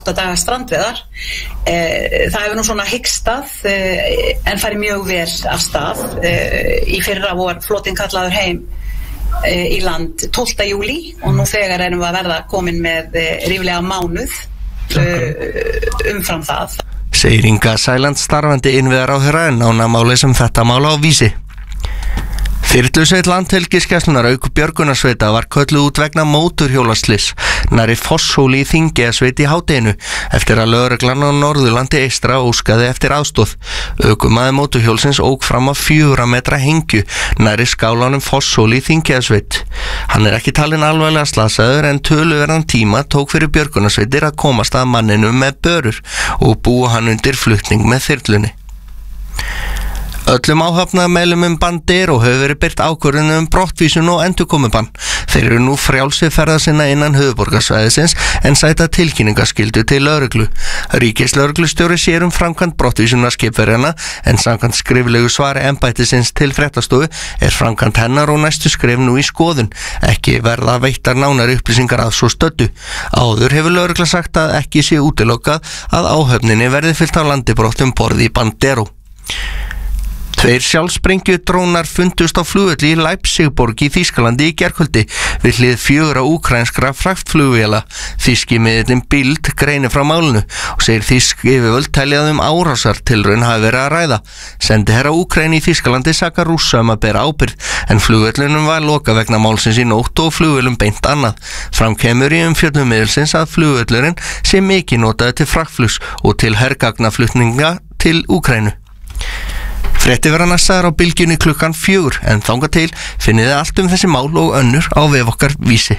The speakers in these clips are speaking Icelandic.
daga strandveðar. Það hefur nú svona hyggstað en farið mjög vel af stað. Í fyrra vor flotinn kallaður heim í land 12. júlí og nú þegar erum við að verða komin með ríflega mánuð umfram það. Segir Inga Sæland, starfandi innviðaráðherra, en nánar sem þetta mála á Vísi. Þyrlusveit Landhelgisgæslunnar auk björgunarsveita var kölluð út vegna móturhjólaslyss nærri Fosshóli í Þingeyjarsveit í hádeginu eftir að lögreglan á Norðurlandi eystra óskaði eftir aðstoð. Ökumaður móturhjólsins ók fram á 4 metra hengju nærri skálanum Fosshóli í Þingeyjarsveit. Hann ekki talinn alvarlega slasaður en töluverðan tíma tók fyrir björgunarsveitir að komast að manninu með börur og búa hann undir flutning með þyrlunni. Öllum áhafnameðlumum Bandero hefur verið birt ákvörðun brottvísun og endurkomubann. Þeir eru nú frjálsir ferða sinna innan höfuðborgarsvæðisins en sæta tilkynningaskyldu til lögreglu. Ríkislögreglustjóri sér framkvæmd brottvísunar skipverjana en samkvæmt skriflegu svari embættisins til fréttastofu framkvæmd hennar og næstu skref nú í skoðun. Ekki verða veittar nánari upplýsingar að svo stöddu. Áður hefur lögregla sagt að ekki sé útilokað að áhöfninni verði fyllt á landibrott borð í Bandero. 2 sjálfssprengjudrónar fundust á flugvelli í Leipzigborg í Þýskalandi í gærkvöldi við hlið 4 úkraínskra fraktflugvéla. Þýski miðillinn Bild greinir frá málinu og segir þýsk yfirvöld telja að árásartilraun hafi verið að ræða. Sendiherra Úkraínu í Þýskalandi sakar Rússa að bera ábyrgð en flugvellinum var lokað vegna málsins í nótt og flugvélum beint annað. Fram kemur í umfjöllun miðilsins að flugvellurinn sé mikið notaður til fraktflugs og til hergagnaflutninga til Úkraínu. Fréttir verða næstaðar á Bylgjunni klukkan 4 en þangað til finnið þið allt þessi mál og önnur á vef okkar Vísi.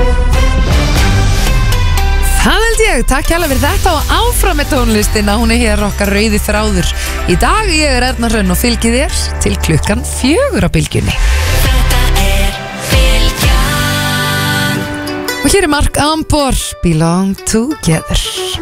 Það held ég, takk hérlega fyrir þetta og áfram með tónlistina, hún hér okkar rauði þráður. Í dag ég Erna Hrönn og fylgið þér til klukkan 4 á Bylgjunni. Og hér Mark Ampor, Belong Together.